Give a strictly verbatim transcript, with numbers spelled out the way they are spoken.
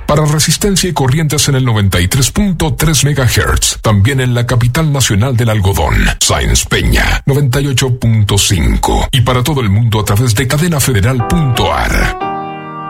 Para Resistencia y Corrientes en el noventa y tres punto tres megahertz. También en la capital nacional del algodón, Sáenz Peña, noventa y ocho punto cinco. Y para todo el mundo a través de cadena federal punto a r.